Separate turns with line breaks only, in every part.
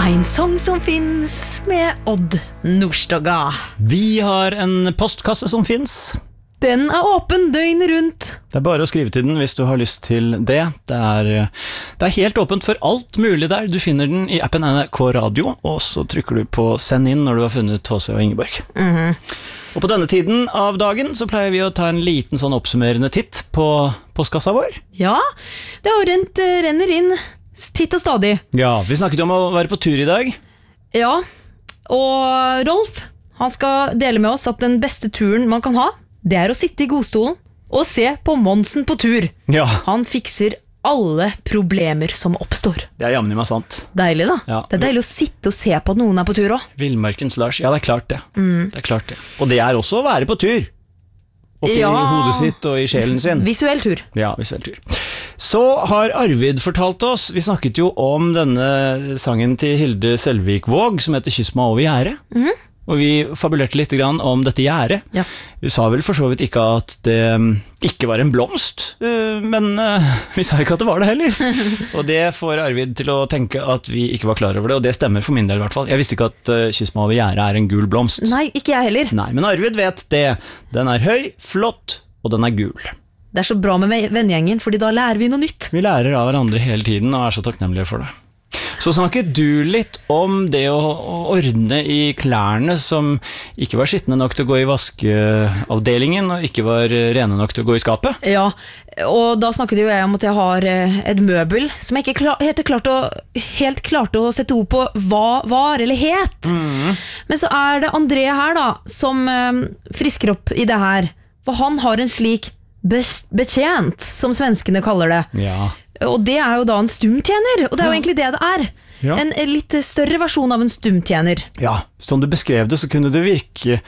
En sång som finns med Odd Nordstoga.
Vi har en postkasse som finns.
Den åpen døgnet rundt.
Det bare å skrive til den hvis du har lyst til det. Det er helt åpent for alt mulig der. Du finner den i appen NRK Radio, og så trykker du på send inn når du har funnet H.C. og Ingeborg. Og på denne tiden av dagen så pleier vi å ta en liten sånn oppsummerende titt på postkassa vår.
Ja, det har renner inn titt og stadig.
Ja, vi snakket om å være på tur i dag.
Ja, og Rolf, han skal dele med oss at den beste turen man kan ha, det er å sitte i godstolen og se på Monsen på tur.
Ja.
Han fikser alle problemer som oppstår.
Det er jammen i meg sant.
Deilig da.
Ja.
Det er deilig å sitte og se på at noen er på tur også.
Villmarkens Lars, ja det er klart det. Det er klart det. Og det er også å være på tur. Oppi hodet sitt og i sjelen sin.
Visuell tur.
Ja, visuell tur. Så har Arvid fortalt oss, vi snakket jo om denne sangen til Hilde Selvik-Våg som heter Kyss meg over gjerdet. Og vi fabulerte litt grann om dette gjerdet.
Ja.
Vi sa vel for så vidt ikke at det ikke var en blomst, men vi sa ikke at det var det heller. Og det får Arvid til å tenke at vi ikke var klar over det, og det stemmer for min del i hvert fall. Jeg visste ikke at Kyss meg over gjerdet er en gul blomst.
Nei, ikke jeg heller.
Nei, men Arvid vet det. Den er høy, flott, og den er gul.
Det er så bra med vennegjengen, fordi da lærer vi noe nytt.
Vi lærer av hverandre hele tiden og er så takknemlige for det. Så snakket du litt om det å ordne i klærne som ikke var skittende nok til å gå i vaskeavdelingen og ikke var rene nok til å gå i skapet.
Ja, og da snakket jo jeg om at jeg har et møbel som jeg ikke helt klarte å sette ord på hva var eller het. Men så er det André her da, som frisker opp i det her. For han har en slik betjent, som svenskene kaller det.
Ja.
Og det er jo da en stumtjener, og det er jo egentlig det det er.
Ja.
En litt større versjon av en stumtjener.
Ja, som du beskrev det, så kunne det virke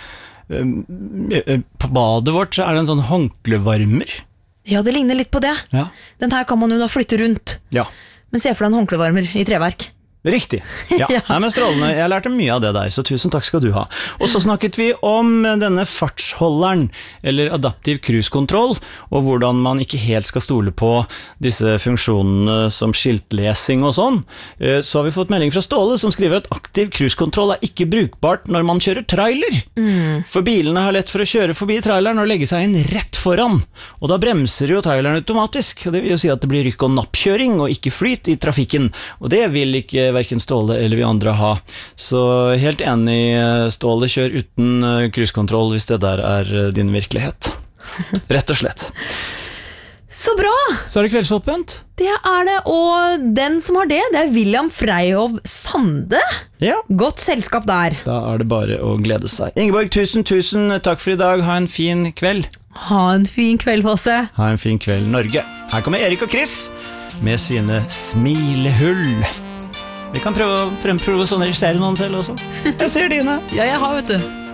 på badet vårt så er det en sånn håndklevarmer.
Ja, det ligner litt på det.
Ja.
Den her kan man jo da flytte rundt.
Ja.
Men se for deg en håndklevarmer i treverk.
Riktig. Ja.
Ja.
Nei, men strålende. Jeg lærte mye av det der, så tusen takk skal du ha. Og så snakket vi om denne fartsholderen, eller adaptiv cruisekontroll, og hvordan man ikke helt skal stole på disse funksjonene som skiltlesing og sånn. Så har vi fått melding fra Ståle som skriver at aktiv cruisekontroll er ikke brukbart når man kjører trailer. For bilene har lett for å kjøre forbi traileren og legge seg inn rett foran. Og da bremser jo traileren automatisk. Og det vil jo si at det blir rykk- og nappkjøring og ikke flyt i trafikken. Og det vil ikke hverken Ståle eller vi andre ha. Så helt enig, Ståle, kjør uten cruisekontroll hvis det der er din virkelighet. Rett og slett.
Så bra!
Så er det kveldsåpent.
Det er det, og den som har det er William Freyhoff Sande.
Ja.
Godt selskap der.
Da er det bare å glede seg. Ingeborg, tusen takk for i dag. Ha en fin kveld.
Ha en fin kveld, H.C.
Ha en fin kveld, Norge. Her kommer Erik og Chris med sine smilehull. Vi kan prøve å fremprovosjonere noen selv også. Jeg ser dine.
Ja, jeg har, vet du.